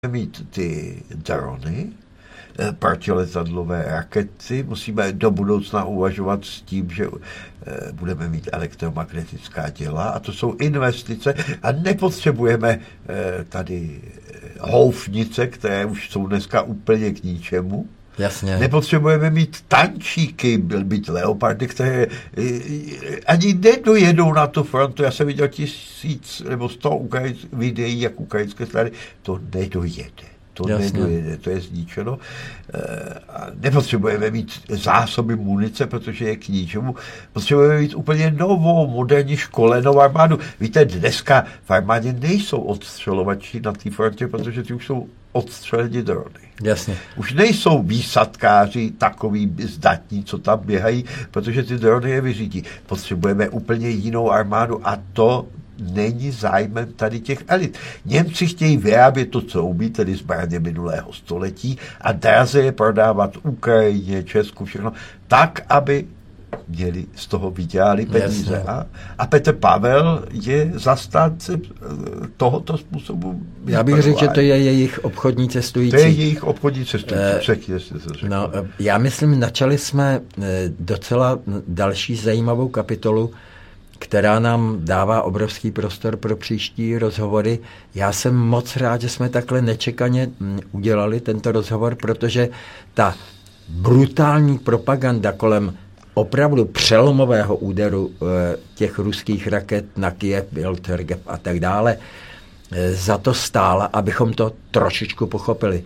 mít ty drony, protiletadlové rakety, musíme do budoucna uvažovat s tím, že budeme mít elektromagnetická těla a to jsou investice a nepotřebujeme tady houfnice, které už jsou dneska úplně k ničemu. Jasně. Nepotřebujeme mít tančíky, být leopardy, které ani nedojedou na tu frontu. Já jsem viděl 1000 nebo 100 videí, jak ukrajinské strany, to nedojede. To je zničeno. Nepotřebujeme mít zásoby munice, protože je k ničemu. Potřebujeme mít úplně novou, moderní školenou armádu. Víte, dneska v armádě nejsou odstřelovači na té frontě, protože ty už jsou odstřeleni drony. Jasně. Už nejsou výsadkáři takový zdatní, co tam běhají, protože ty drony je vyřídí. Potřebujeme úplně jinou armádu a to není zájmem tady těch elit. Němci chtějí vyrábět to, co umí, tedy zbraně minulého století a draze je prodávat Ukrajině, Česku, všechno, tak, aby měli z toho vydělali peníze. A Petr Pavel je zastáncem tohoto způsobu. Já bych řekl, že to je jejich obchodní cestující. To je jejich obchodní cestující. Já myslím, načali jsme docela další zajímavou kapitolu, která nám dává obrovský prostor pro příští rozhovory. Já jsem moc rád, že jsme takhle nečekaně udělali tento rozhovor, protože ta brutální propaganda kolem opravdu přelomového úderu těch ruských raket na Kyjev, Beltergev a tak dále, za to stála, abychom to trošičku pochopili.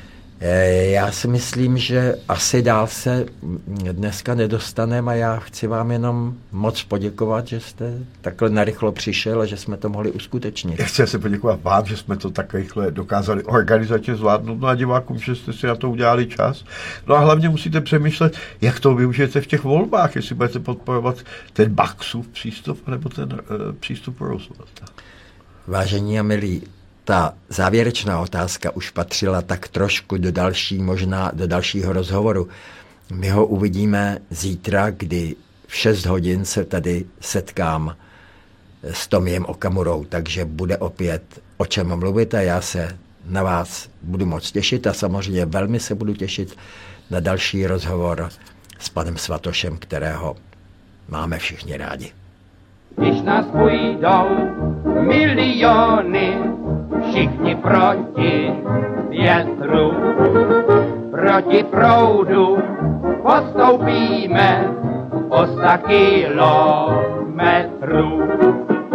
Já si myslím, že asi dál se dneska nedostaneme a já chci vám jenom moc poděkovat, že jste takhle narychlo přišel a že jsme to mohli uskutečnit. Já chci se poděkovat vám, že jsme to tak rychle dokázali organizačně zvládnout, no a divákům, že jste si na to udělali čas. No a hlavně musíte přemýšlet, jak to využijete v těch volbách, jestli budete podporovat ten Baxův přístup nebo ten přístup Roosevelta. Vážení a milí, ta závěrečná otázka už patřila tak trošku do dalšího rozhovoru. My ho uvidíme zítra, kdy v 6 hodin se tady setkám s Tomiem Okamurou, takže bude opět o čem mluvit a já se na vás budu moc těšit a samozřejmě velmi se budu těšit na další rozhovor s panem Svatošem, kterého máme všichni rádi. Když nás půjdou miliony, všichni proti větru, proti proudu postoupíme o 100 kilometrů.